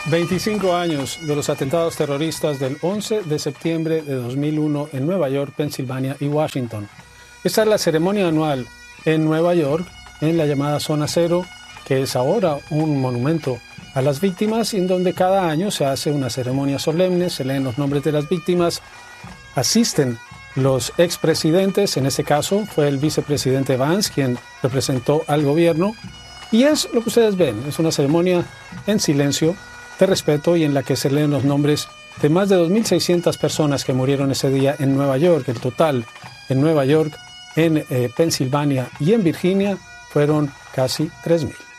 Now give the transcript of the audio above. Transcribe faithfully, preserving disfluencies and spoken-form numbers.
veinticinco años de los atentados terroristas del once de septiembre de dos mil uno en Nueva York, Pensilvania y Washington. Esta es la ceremonia anual en Nueva York, en la llamada Zona Cero, que es ahora un monumento a las víctimas, y en donde cada año se hace una ceremonia solemne, se leen los nombres de las víctimas, asisten los expresidentes, en este caso fue el vicepresidente Vance quien representó al gobierno, y es lo que ustedes ven, es una ceremonia en silencio, de respeto, y en la que se leen los nombres de más de dos mil seiscientas personas que murieron ese día en Nueva York. El total en Nueva York, en eh, Pensilvania y en Virginia fueron casi tres mil.